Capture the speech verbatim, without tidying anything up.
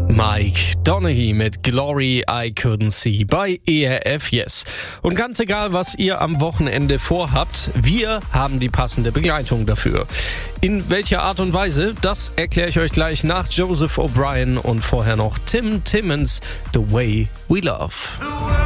Mike Donaghy mit Glory I Couldn't See bei E R F Yes. Und ganz egal, was ihr am Wochenende vorhabt, wir haben die passende Begleitung dafür. In welcher Art und Weise, das erkläre ich euch gleich nach Joseph O'Brien und vorher noch Tim Timmons, The Way We Love.